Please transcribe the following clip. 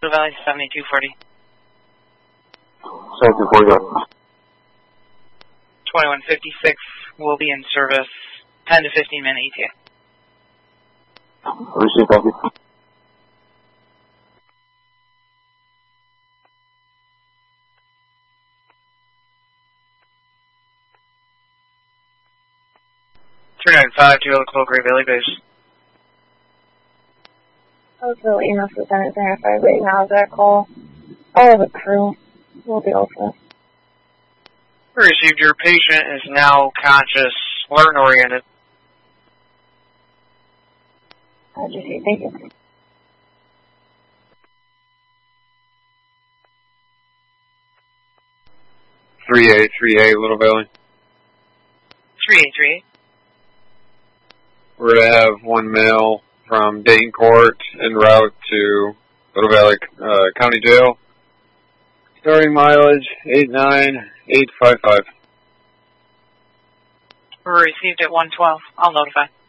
Valley 7240. 7240. 2156 will be in service 10 to 15 minute ETA. Receive, thank you. Three 9-5 to Elko Great Valley Base. Elko email Lieutenant 305 right now. Is that call? All of the crew will be open. Received. Your patient is now conscious, learn oriented. Thank you. 3838 Little Valley. 3838. We're going to have one male from Dayton Court en route to Little Valley County Jail. Starting mileage 89855. Received at 112. I'll notify.